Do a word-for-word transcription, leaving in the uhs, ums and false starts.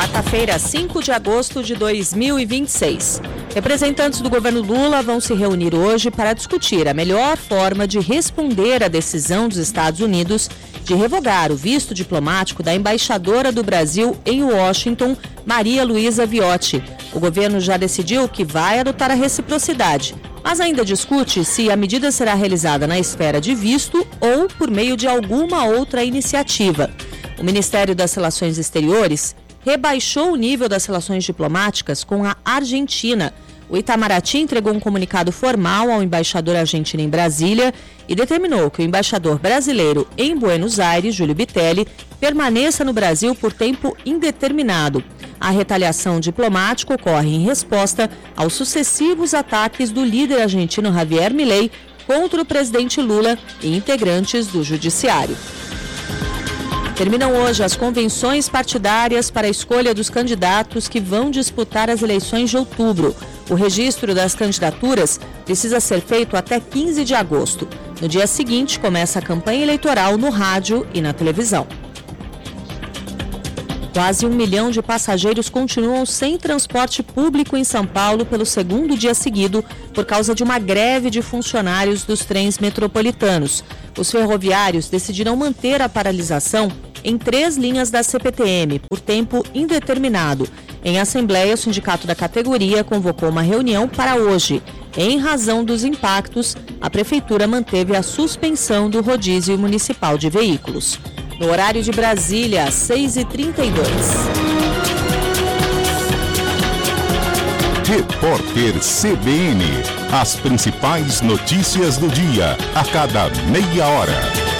Quarta-feira, cinco de agosto de dois mil e vinte e seis. Representantes do governo Lula vão se reunir hoje para discutir a melhor forma de responder à decisão dos Estados Unidos de revogar o visto diplomático da embaixadora do Brasil em Washington, Maria Luísa Viotti. O governo já decidiu que vai adotar a reciprocidade, mas ainda discute se a medida será realizada na esfera de visto ou por meio de alguma outra iniciativa. O Ministério das Relações Exteriores rebaixou o nível das relações diplomáticas com a Argentina. O Itamaraty entregou um comunicado formal ao embaixador argentino em Brasília e determinou que o embaixador brasileiro em Buenos Aires, Júlio Bitelli, permaneça no Brasil por tempo indeterminado. A retaliação diplomática ocorre em resposta aos sucessivos ataques do líder argentino Javier Milei contra o presidente Lula e integrantes do judiciário. Terminam hoje as convenções partidárias para a escolha dos candidatos que vão disputar as eleições de outubro. O registro das candidaturas precisa ser feito até quinze de agosto. No dia seguinte, começa a campanha eleitoral no rádio e na televisão. Quase um milhão de passageiros continuam sem transporte público em São Paulo pelo segundo dia seguido por causa de uma greve de funcionários dos trens metropolitanos. Os ferroviários decidiram manter a paralisação em três linhas da C P T M por tempo indeterminado. Em assembleia, o sindicato da categoria convocou uma reunião para hoje. Em razão dos impactos, a prefeitura manteve a suspensão do rodízio municipal de veículos. No horário de Brasília, seis e trinta e dois. Repórter C B N. As principais notícias do dia, a cada meia hora.